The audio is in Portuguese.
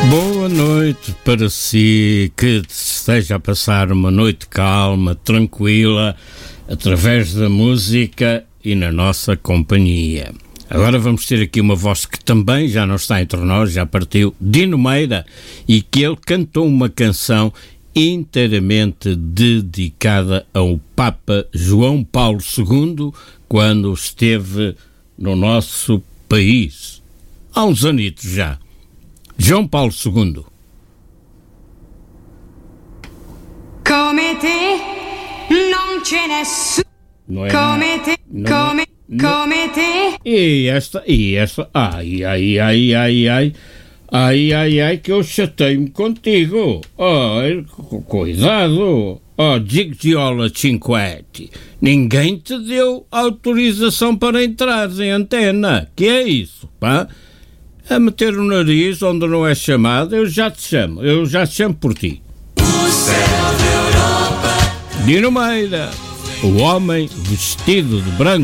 Boa noite para si, que esteja a passar uma noite calma, tranquila, através da música e na nossa companhia. Agora vamos ter aqui uma voz que também já não está entre nós, já partiu, Dino Meira, e que ele cantou uma canção inteiramente dedicada ao Papa João Paulo II, quando esteve no nosso país, há uns anitos já. João Paulo II. Come te non ce n'è Não é come te, come te. E esta, ai, que eu chatei-me contigo. Ai, cuidado. Gigiola Cinquetti, ninguém te deu autorização para entrar em antena. Que é isso, pá? A meter o nariz onde não é chamado, eu já te chamo por ti. O céu da Europa. Dino Meira, o homem vestido de branco.